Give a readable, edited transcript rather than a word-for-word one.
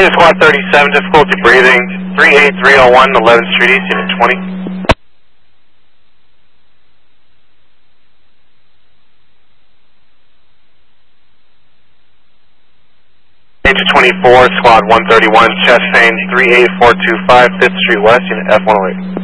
Squad 37, difficulty breathing, 38301, 11th Street East, Unit 20. Agent 24, Squad 131, chest pain, 38425, 5th Street West, Unit F108.